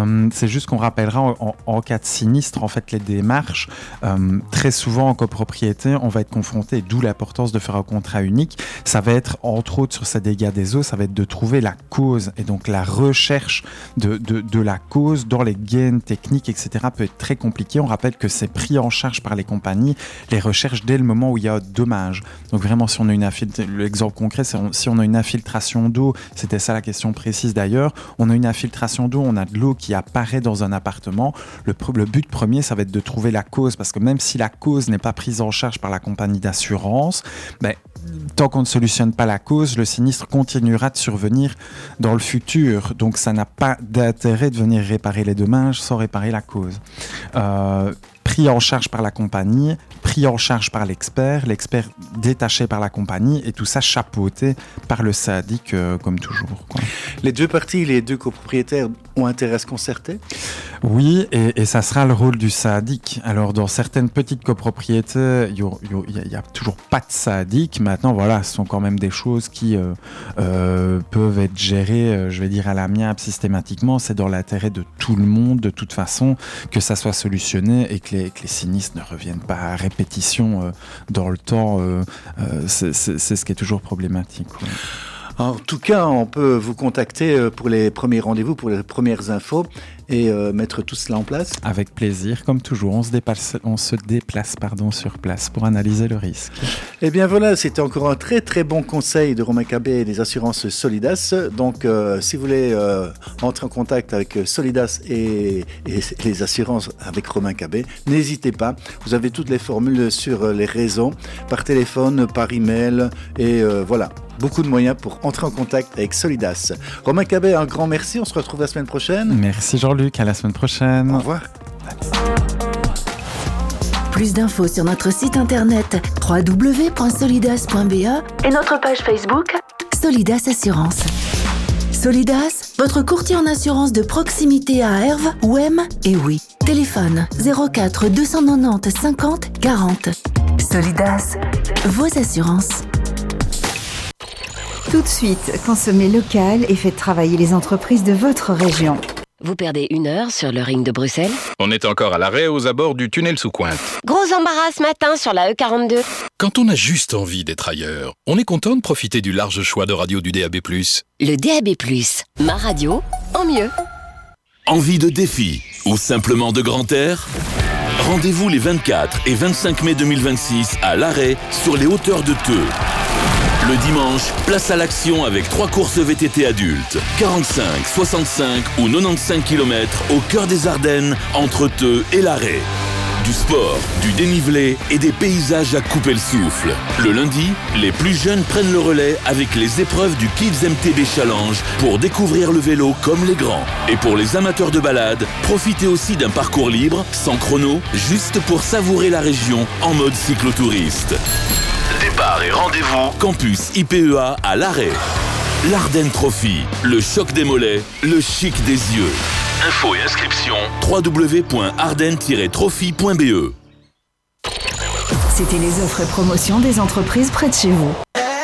C'est juste qu'on rappellera en cas de sinistre, en fait, les démarches. Très souvent, en copropriété, on va être confronté, d'où l'importance de faire un contrat unique. Ça va être, entre autres, sur ces dégâts des eaux, ça va être de trouver la cause. Et donc, la recherche de la cause dans les gains techniques, etc., peut être très compliqué. On rappelle que c'est pris en charge par les compagnies, les recherches, dès le moment où il y a un dommage. Donc, vraiment, si on a l'exemple concret, c'est si on a une infiltration d'eau, c'était ça la question précise d'ailleurs, on a une infiltration d'eau, on a de l'eau qui apparaît dans un appartement, le but premier, ça va être de trouver la cause, parce que même si la cause n'est pas prise en charge par la compagnie d'assurance, tant qu'on ne solutionne pas la cause, le sinistre continuera de survenir dans le futur. Donc ça n'a pas d'intérêt de venir réparer les dommages sans réparer la cause. Pris en charge par la compagnie, pris en charge par l'expert détaché par la compagnie, et tout ça chapeauté par le syndic comme toujours, quoi. Les deux parties, les deux copropriétaires ont intérêt à se concerter ? Oui, et ça sera le rôle du syndic. Alors dans certaines petites copropriétés, il y a toujours pas de syndic. Maintenant, voilà, ce sont quand même des choses qui peuvent être gérées, je vais dire à l'amiable systématiquement. C'est dans l'intérêt de tout le monde, de toute façon, que ça soit solutionné et que les sinistres ne reviennent pas à répétition dans le temps. C'est ce qui est toujours problématique. Ouais. En tout cas, on peut vous contacter pour les premiers rendez-vous, pour les premières infos et mettre tout cela en place. Avec plaisir, comme toujours. On se déplace sur place pour analyser le risque. Eh bien voilà, c'était encore un très très bon conseil de Romain Cabet et des assurances Solidas. Donc si vous voulez entrer en contact avec Solidas et les assurances avec Romain Cabet, n'hésitez pas. Vous avez toutes les formules sur les réseaux, par téléphone, par email et voilà. Beaucoup de moyens pour entrer en contact avec Solidas. Romain Cabet, un grand merci. On se retrouve la semaine prochaine. Merci Jean-Luc, à la semaine prochaine. Au revoir. Plus d'infos sur notre site internet www.solidas.be et notre page Facebook Solidas Assurance. Solidas, votre courtier en assurance de proximité à Herve, Ouem et Oui. Téléphone 04 290 50 40. Solidas, vos assurances. Tout de suite, consommez local et faites travailler les entreprises de votre région. Vous perdez 1 heure sur le ring de Bruxelles ? On est encore à l'arrêt aux abords du tunnel sous Cointe. Gros embarras ce matin sur la E42. Quand on a juste envie d'être ailleurs, on est content de profiter du large choix de radios du DAB+. Le DAB+, ma radio, en mieux. Envie de défi ou simplement de grand air ? Rendez-vous les 24 et 25 mai 2026 à l'arrêt sur les hauteurs de Theux. Le dimanche, place à l'action avec 3 courses VTT adultes, 45, 65 ou 95 km au cœur des Ardennes, entre Theux et l'Arrêt. Du sport, du dénivelé et des paysages à couper le souffle. Le lundi, les plus jeunes prennent le relais avec les épreuves du Kids MTB Challenge pour découvrir le vélo comme les grands. Et pour les amateurs de balade, profitez aussi d'un parcours libre, sans chrono, juste pour savourer la région en mode cyclotouriste. Départ et rendez-vous campus IPEA à l'Arrêt. L'Ardenne Trophy, le choc des mollets, le chic des yeux. Infos et inscriptions www.ardenne-trophy.be. C'était les offres et promotions des entreprises près de chez vous.